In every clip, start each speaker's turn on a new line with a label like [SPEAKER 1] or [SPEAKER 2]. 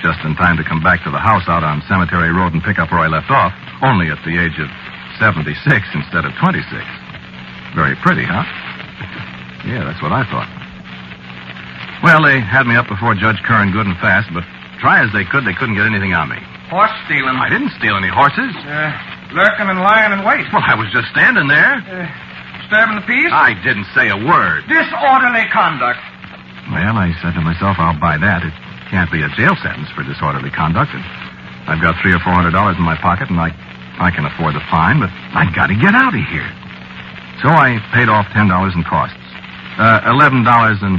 [SPEAKER 1] just in time to come back to the house out on Cemetery Road and pick up where I left off, only at the age of 76 instead of 26. Very pretty, huh? Yeah, that's what I thought. Well, they had me up before Judge Curran good and fast, but try as they couldn't get anything on me.
[SPEAKER 2] Horse stealing.
[SPEAKER 1] I didn't steal any horses.
[SPEAKER 2] Lurking and lying in wait.
[SPEAKER 1] Well, I was just standing there.
[SPEAKER 2] Disturbing the peace?
[SPEAKER 1] I didn't say a word.
[SPEAKER 2] Disorderly conduct.
[SPEAKER 1] Well, I said to myself, I'll buy that. It can't be a jail sentence for disorderly conduct. And I've got $300 or $400 in my pocket, and I can afford the fine, but I've got to get out of here. So I paid off $10 in costs. $11.96.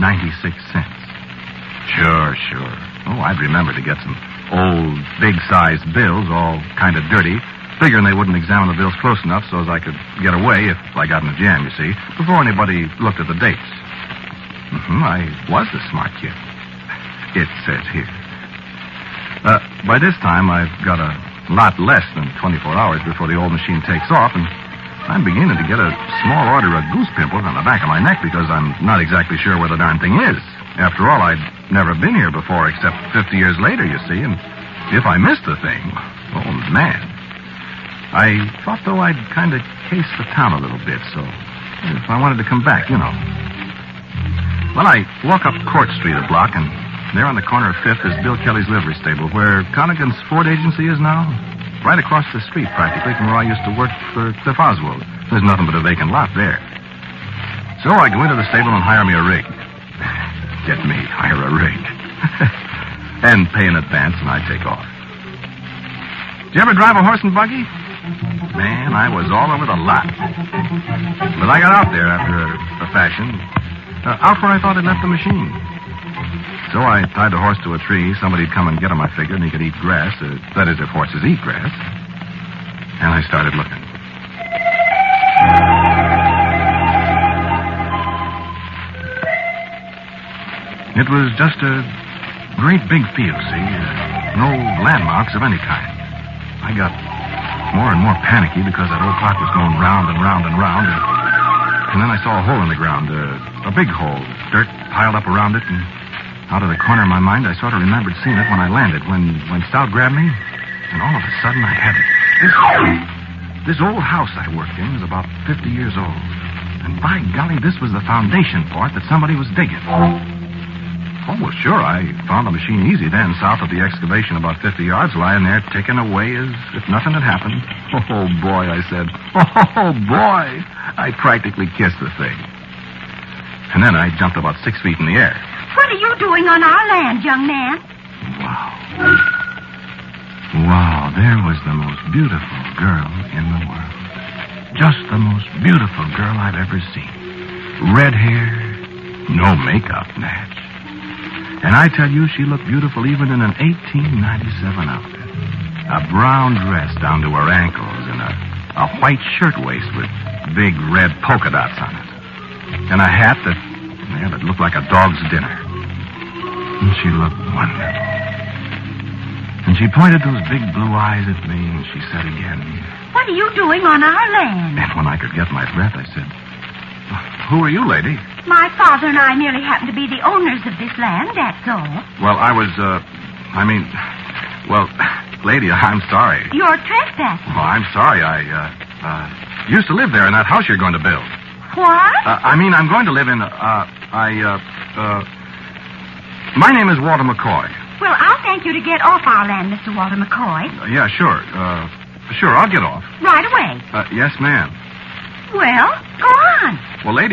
[SPEAKER 1] Sure. Oh, I'd remember to get some old, big-sized bills, all kind of dirty, figuring they wouldn't examine the bills close enough so as I could get away if I got in a jam, you see, before anybody looked at the dates. I was a smart kid. It says here. By this time, I've got a lot less than 24 hours before the old machine takes off, and I'm beginning to get a small order of goose pimples on the back of my neck because I'm not exactly sure where the darn thing is. After all, I'd never been here before except 50 years later, you see, and if I missed the thing, oh, man. I thought, though, I'd kind of case the town a little bit, so if I wanted to come back, you know. Well, I walk up Court Street a block, and there on the corner of 5th is Bill Kelly's livery stable, where Connigan's Ford agency is now. Right across the street, practically, from where I used to work for Cliff Oswald. There's nothing but a vacant lot there. So I go into the stable and hire me a rig. Get me, hire a rig. And pay in advance, and I take off. Did you ever drive a horse and buggy? Man, I was all over the lot. But I got out there after a fashion. Out where I thought I'd left the machine. So I tied the horse to a tree. Somebody'd come and get him, I figured, and he could eat grass. That is, if horses eat grass. And I started looking. It was just a great big field, see? No landmarks of any kind. I got more and more panicky because that old clock was going round and round and round. And then I saw a hole in the ground, a big hole, dirt piled up around it, and out of the corner of my mind, I sort of remembered seeing it when I landed, when Stout grabbed me, and all of a sudden I had it. This old house I worked in was about 50 years old, and by golly, this was the foundation for it that somebody was digging. Oh, well, sure, I found the machine easy then, south of the excavation, about 50 yards, lying there, ticking away as if nothing had happened. Oh, boy, I said. Oh, boy. I practically kissed the thing. And then I jumped about 6 feet in the air.
[SPEAKER 3] What are you doing on our land, young man?
[SPEAKER 1] Wow, there was the most beautiful girl in the world. Just the most beautiful girl I've ever seen. Red hair, no makeup, Natch. And I tell you, she looked beautiful even in an 1897 outfit. A brown dress down to her ankles and a white shirtwaist with big red polka dots on it. And a hat that looked like a dog's dinner. And she looked wonderful. And she pointed those big blue eyes at me, and she said again,
[SPEAKER 3] "What are you doing on our land?"
[SPEAKER 1] And when I could get my breath, I said, "Who are you, lady?"
[SPEAKER 3] My father and I merely happen to be the owners of this land, that's all.
[SPEAKER 1] Well, lady, I'm sorry.
[SPEAKER 3] You're trespassing.
[SPEAKER 1] Oh, I'm sorry. I used to live there in that house you're going to build.
[SPEAKER 3] What?
[SPEAKER 1] I'm going to live in, my name is Walter McCoy.
[SPEAKER 3] Well, I'll thank you to get off our land, Mr. Walter McCoy.
[SPEAKER 1] Yeah, sure. Sure, I'll get off.
[SPEAKER 3] Right away.
[SPEAKER 1] Yes, ma'am.
[SPEAKER 3] Well, go on.
[SPEAKER 1] Well, lady,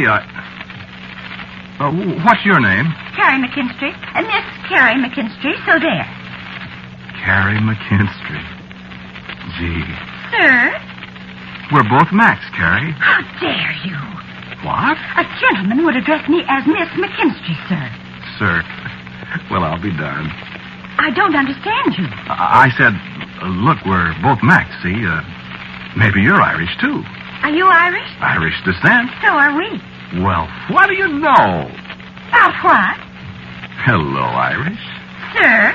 [SPEAKER 1] what's your name?
[SPEAKER 3] Carrie McKinstry. Miss Carrie McKinstry, so there.
[SPEAKER 1] Carrie McKinstry. Gee.
[SPEAKER 3] Sir?
[SPEAKER 1] We're both Macs, Carrie.
[SPEAKER 3] How dare you?
[SPEAKER 1] What?
[SPEAKER 3] A gentleman would address me as Miss McKinstry, sir.
[SPEAKER 1] Sir. Well, I'll be darned.
[SPEAKER 3] I don't understand you.
[SPEAKER 1] I said, look, we're both Macs, see? Maybe you're Irish, too.
[SPEAKER 3] Are you Irish?
[SPEAKER 1] Irish descent.
[SPEAKER 3] So are we.
[SPEAKER 1] Well, what do you know?
[SPEAKER 3] About what?
[SPEAKER 1] Hello, Irish.
[SPEAKER 3] Sir?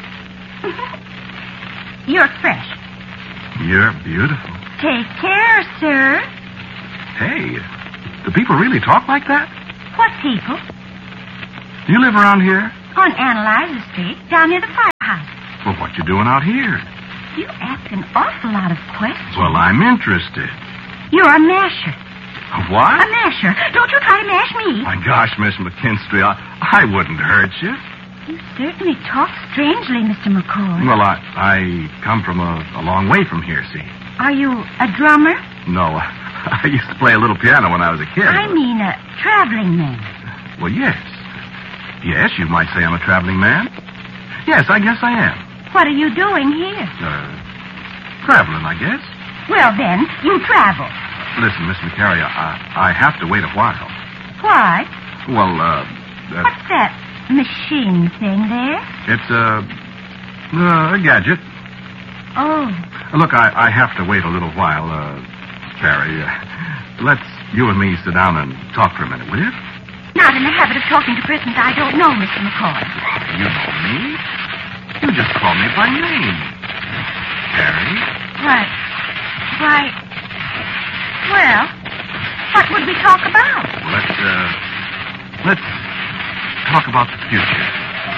[SPEAKER 3] You're fresh.
[SPEAKER 1] You're beautiful.
[SPEAKER 3] Take care, sir.
[SPEAKER 1] Hey, do people really talk like that?
[SPEAKER 3] What people?
[SPEAKER 1] Do you live around here?
[SPEAKER 3] On Analyzer Street, down near the fire. house.
[SPEAKER 1] Well, what you doing out here?
[SPEAKER 3] You ask an awful lot of questions.
[SPEAKER 1] Well, I'm interested.
[SPEAKER 3] You're a masher.
[SPEAKER 1] What?
[SPEAKER 3] A masher. Don't you try to mash me.
[SPEAKER 1] My gosh, Miss McKinstry, I wouldn't hurt you.
[SPEAKER 3] You certainly talk strangely, Mr. McCoy.
[SPEAKER 1] Well, I come from a long way from here, see.
[SPEAKER 3] Are you a drummer?
[SPEAKER 1] No, I used to play a little piano when I was a kid.
[SPEAKER 3] I mean a traveling man.
[SPEAKER 1] Well, yes. Yes, you might say I'm a traveling man. Yes, I guess I am.
[SPEAKER 3] What are you doing here?
[SPEAKER 1] Traveling, I guess.
[SPEAKER 3] Well, then, you travel.
[SPEAKER 1] Listen, Miss McCary, I have to wait a while.
[SPEAKER 3] Why?
[SPEAKER 1] Well,
[SPEAKER 3] What's that machine thing there?
[SPEAKER 1] it's a gadget.
[SPEAKER 3] Oh.
[SPEAKER 1] Look, I have to wait a little while, Carrie. Let's you and me sit down and talk for a minute, will you?
[SPEAKER 3] Not in the habit of talking to persons I don't know, Mr. McCoy.
[SPEAKER 1] You know me. You just call me by name. Carrie.
[SPEAKER 3] Why, well, what would we talk about?
[SPEAKER 1] Let's talk about the future.